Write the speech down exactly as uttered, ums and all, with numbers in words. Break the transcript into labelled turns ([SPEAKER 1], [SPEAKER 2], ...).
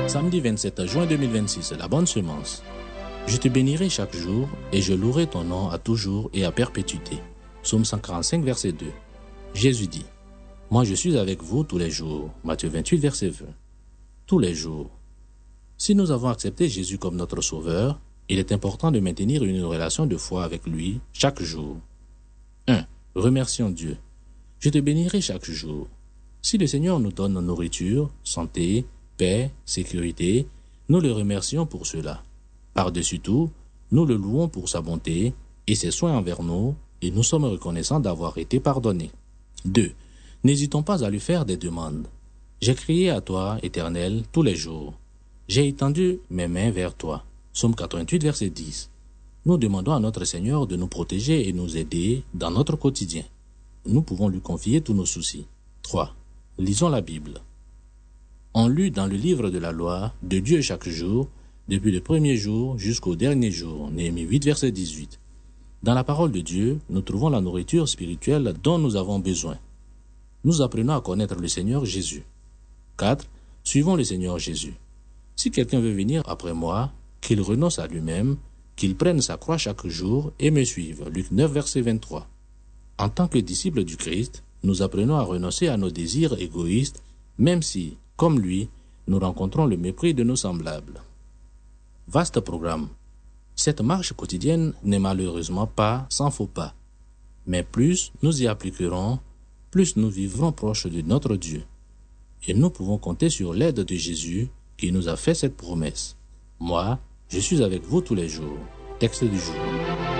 [SPEAKER 1] Samedi vingt-sept juin deux mille vingt-six, la bonne semence. Je te bénirai chaque jour et je louerai ton nom à toujours et à perpétuité. Psaume cent quarante-cinq, verset deux. Jésus dit, « Moi je suis avec vous tous les jours. » Matthieu vingt-huit, verset vingt. Tous les jours. Si nous avons accepté Jésus comme notre sauveur, il est important de maintenir une relation de foi avec lui chaque jour. un. Remercions Dieu. Je te bénirai chaque jour. Si le Seigneur nous donne nourriture, santé, paix, sécurité, nous le remercions pour cela. Par-dessus tout, nous le louons pour sa bonté et ses soins envers nous, et nous sommes reconnaissants d'avoir été pardonnés. deux. N'hésitons pas à lui faire des demandes. J'ai crié à toi, Éternel, tous les jours. J'ai étendu mes mains vers toi. Psaume quatre-vingt-huit, verset dix. Nous demandons à notre Seigneur de nous protéger et nous aider dans notre quotidien. Nous pouvons lui confier tous nos soucis. trois. Lisons la Bible. On lut dans le livre de la loi de Dieu chaque jour, depuis le premier jour jusqu'au dernier jour. Néhémie huit, verset dix-huit. Dans la parole de Dieu, nous trouvons la nourriture spirituelle dont nous avons besoin. Nous apprenons à connaître le Seigneur Jésus. quatre. Suivons le Seigneur Jésus. Si quelqu'un veut venir après moi, qu'il renonce à lui-même, qu'il prenne sa croix chaque jour et me suive. Luc neuf, verset vingt-trois. En tant que disciples du Christ, nous apprenons à renoncer à nos désirs égoïstes, même si, comme lui, nous rencontrons le mépris de nos semblables. Vaste programme. Cette marche quotidienne n'est malheureusement pas sans faux pas. Mais plus nous y appliquerons, plus nous vivrons proches de notre Dieu. Et nous pouvons compter sur l'aide de Jésus qui nous a fait cette promesse. Moi, je suis avec vous tous les jours. Texte du jour.